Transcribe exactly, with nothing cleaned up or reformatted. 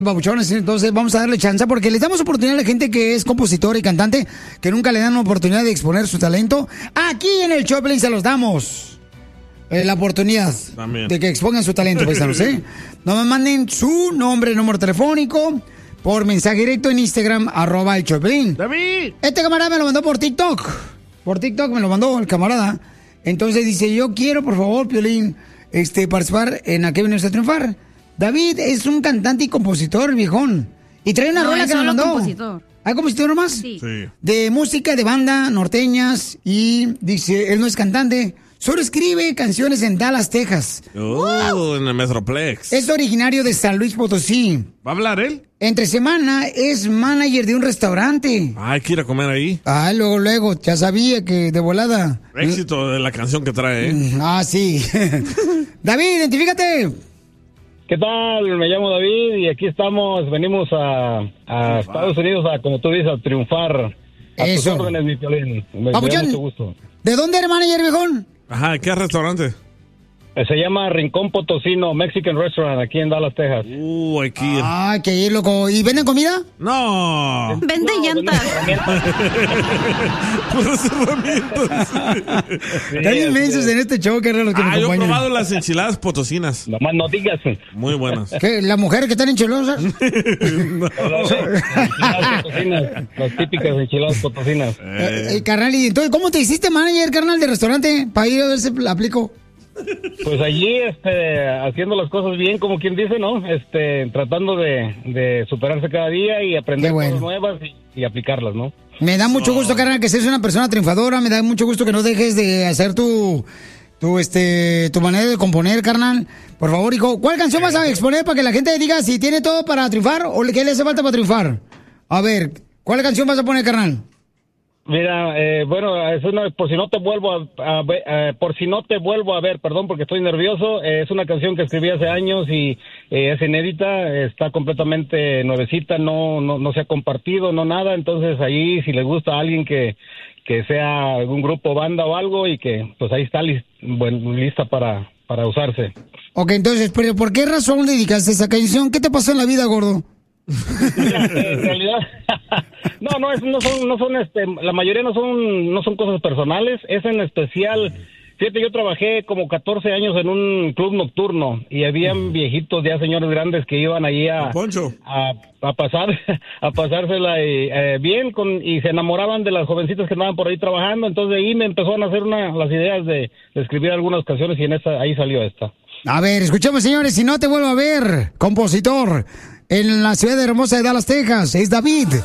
Babuchones, entonces vamos a darle chance porque les damos oportunidad a la gente que es compositor y cantante, que nunca le dan oportunidad de exponer su talento. Aquí en el Choplin se los damos eh, la oportunidad También. de que expongan su talento, paisanos, ¿eh? No me manden su nombre, número telefónico por mensaje directo en Instagram, arroba el Choplin. ¡David! Este camarada me lo mandó por TikTok. Por TikTok me lo mandó el camarada. Entonces dice, yo quiero, por favor, Piolín, este, participar en ¿A qué venimos a triunfar? David es un cantante y compositor, viejón. Y trae una no, rola que nos mandó. compositor. ¿Hay compositor nomás? Sí. sí. De música, de banda, norteñas. Y dice, él no es cantante, solo escribe canciones en Dallas, Texas. Oh, wow. En el Metroplex. Es originario de San Luis Potosí. ¿Va a hablar él? Entre semana es manager de un restaurante. Ah, hay que ir a comer ahí. Ah, luego, luego, ya sabía que de volada. Éxito de la canción que trae, ¿eh? Ah, sí. David, identifícate. ¿Qué tal? Me llamo David y aquí estamos, venimos a, a Estados Unidos a, como tú dices, a triunfar. A Eso. tus órdenes, mi Piolín. Me, me da mucho gusto. ¿De dónde eres manager, viejón? Ajá, ¿qué restaurante? Se llama Rincón Potosino Mexican Restaurant, aquí en Dallas, Texas. Uh, hay que ir. Ah, que ir, loco. ¿Y venden comida? No. Vende no, llantas. Puras herramientas. Están inmensos en este show, que los que ah, me yo he acompañan. probado las enchiladas potosinas. Nomás no digas. Muy buenas. ¿Qué? ¿Las mujeres que están enchilosas? no. Enchiladas potosinas, las típicas enchiladas potosinas. Eh, eh, carnal, y entonces, ¿cómo te hiciste manager, carnal, de restaurante? Para ir a ver si la aplico. Pues allí, este, haciendo las cosas bien, como quien dice, ¿no? Este, tratando de, de superarse cada día y aprender bueno. cosas nuevas y, y aplicarlas, ¿no? Me da mucho gusto, carnal, que seas una persona triunfadora. Me da mucho gusto que no dejes de hacer tu, tu, este, tu manera de componer, carnal. Por favor, hijo, ¿cuál canción vas a exponer para que la gente diga si tiene todo para triunfar o qué le hace falta para triunfar? A ver, ¿cuál canción vas a poner, carnal? Mira, eh, bueno, es una, por si no te vuelvo a, a, a por si no te vuelvo a ver, perdón, porque estoy nervioso. Eh, es una canción que escribí hace años y eh, es inédita, está completamente nuevecita, no, no, no se ha compartido, no nada. Entonces ahí, si les gusta a alguien que que sea algún grupo, banda o algo, y que pues ahí está list, bueno, lista para para usarse. Ok, entonces, pero ¿por qué razón dedicaste esa canción? ¿Qué te pasó en la vida, gordo? Mira, en realidad no no es, no son no son este la mayoría no son no son cosas personales, es en especial. Fíjate, yo trabajé como catorce años en un club nocturno y habían viejitos, ya señores grandes que iban allí a a, a pasar a pasársela y, eh, bien con y se enamoraban de las jovencitas que andaban por ahí trabajando. Entonces ahí me empezó a nacer una las ideas de, de escribir algunas canciones y en esa ahí salió esta. A ver, escuchemos, señores, si no te vuelvo a ver, compositor en la ciudad hermosa de Dallas, Texas, es David.